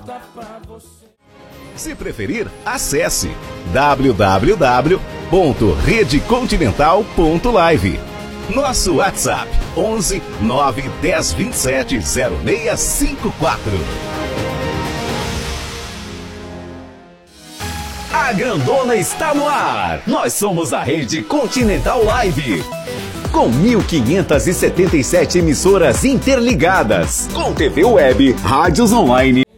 Se preferir, acesse www.redecontinental.live. Nosso WhatsApp 11 9 10 27 0654. A Grandona está no ar. Nós somos a Rede Continental Live. Com 1.577 emissoras interligadas, com TV web, rádios online